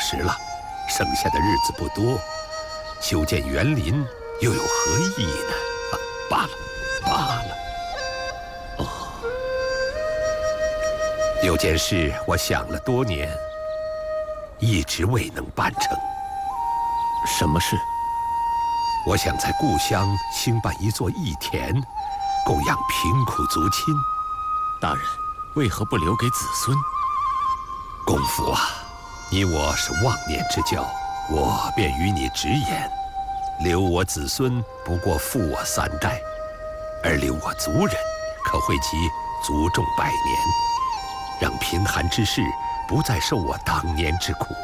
时了，剩下的日子不多，修建园林又有何意义呢？罢了。有件事我想了多年，一直未能办成。 什么事？ 我想在故乡兴办一座义田，供养贫苦族亲。 大人，为何不留给子孙？ 公父啊，你我是忘年之交，我便与你直言，留我子孙不过负我3代，而留我族人可惠其族众100年，让贫寒之士不再受我当年之苦。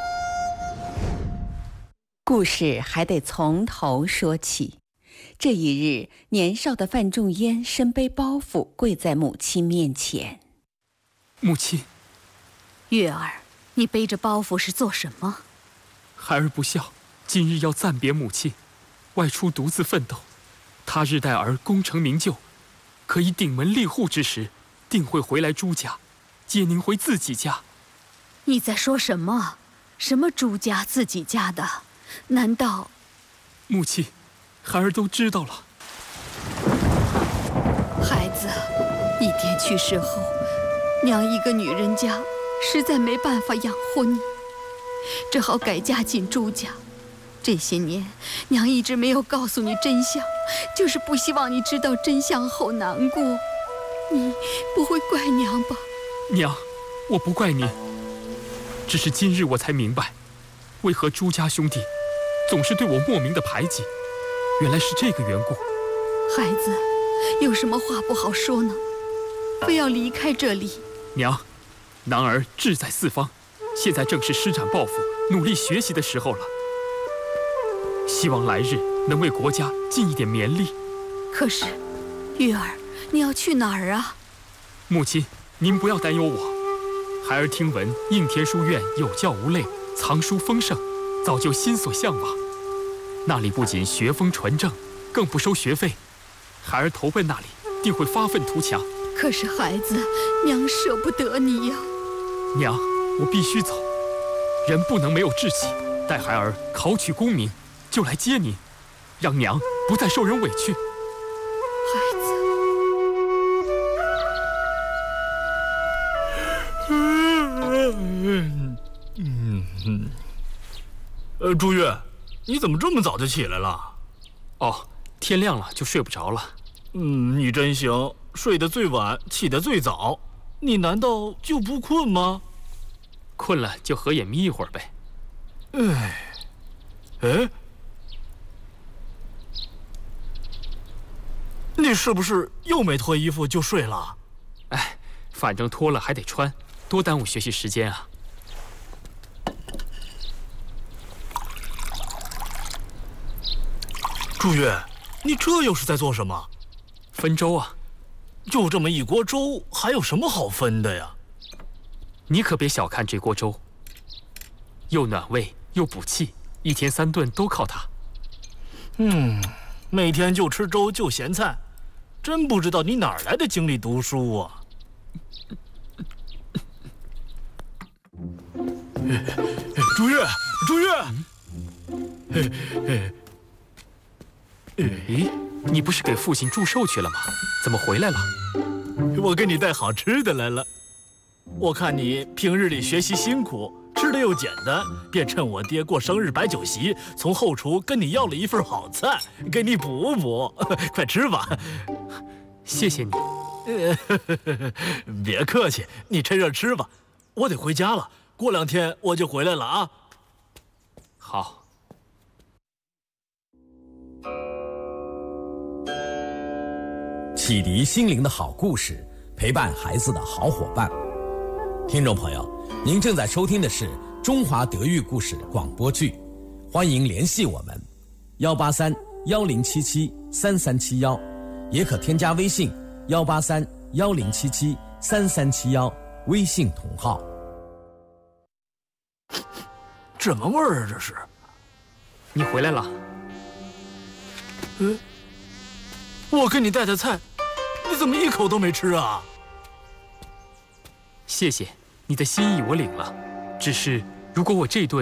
故事还得从头说起。这一日，年少的范仲淹身背包袱，跪在母亲面前。 母亲， 月儿，你背着包袱是做什么？ 孩儿不孝，今日要暂别母亲，外出独自奋斗。他日待儿功成名就，可以顶门立户之时，定会回来朱家，接您回自己家。 你在说什么？什么朱家自己家的？难道…… 母亲，孩儿都知道了。 孩子，你爹去世后，娘一个女人家，实在没办法养活你，只好改嫁进朱家。这些年，娘一直没有告诉你真相，就是不希望你知道真相后难过。你不会怪娘吧？ 娘，我不怪您，只是今日我才明白，为何朱家兄弟总是对我莫名的排挤，原来是这个缘故。 孩子，有什么话不好说呢？非要离开这里？ 娘，男儿志在四方，现在正是施展抱负、努力学习的时候了。希望来日能为国家尽一点绵力。 可是，月儿，你要去哪儿啊？ 母亲，您不要担忧我。孩儿听闻应天书院有教无类，藏书丰盛，早就心所向往。那里不仅学风纯正，更不收学费。孩儿投奔那里，定会发愤图强。 可是孩子，娘舍不得你呀。 娘，我必须走，人不能没有志气。待孩儿考取功名，就来接您，让娘不再受人委屈。 孩子， 朱月，你怎么这么早就起来了？ 哦，天亮了就睡不着了。 你真行，睡得最晚，起得最早。你难道就不困吗？ 困了就合眼眯一会儿呗。 你是不是又没脱衣服就睡了？ 哎，反正脱了还得穿，多耽误学习时间啊。 朱月，你这又是在做什么？ 分粥啊。 就这么一锅粥，还有什么好分的呀？ 你可别小看这锅粥，又暖胃又补气，1天3顿都靠它。 每天就吃粥就咸菜，真不知道你哪儿来的精力读书啊！朱月，朱月！ 咦，你不是给父亲祝寿去了吗？怎么回来了？ 我给你带好吃的来了。我看你平日里学习辛苦，吃的又简单，便趁我爹过生日摆酒席，从后厨跟你要了一份好菜，给你补补。快吃吧。 谢谢你。 别客气，你趁热吃吧。我得回家了，过2天我就回来了啊。 好。 启迪心灵的好故事，陪伴孩子的好伙伴。听众朋友，您正在收听的是中华德育故事广播剧，欢迎联系我们183-1077-3371，也可添加微信183-1077-3371，微信同号。 什么味儿啊这是？ 你回来了。 我给你带的菜，你怎么一口都没吃啊？ 谢谢，你的心意我领了，只是如果我这顿